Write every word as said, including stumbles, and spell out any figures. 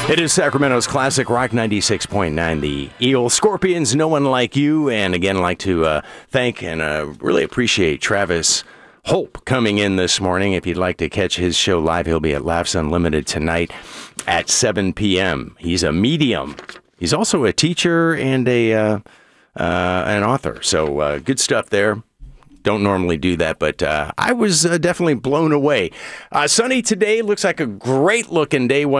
It is Sacramento's classic rock ninety-six point nine, the Eagle Scorpions, No One Like You. And again, I'd like to uh, thank and uh, really appreciate Travis Hope coming in this morning. If you'd like to catch his show live, he'll be at Laughs Unlimited tonight at seven p.m. He's a medium. He's also a teacher and a uh, uh, an author. So uh, good stuff there. Don't normally do that, but uh, I was uh, definitely blown away. Uh, sunny today. Looks like a great looking day.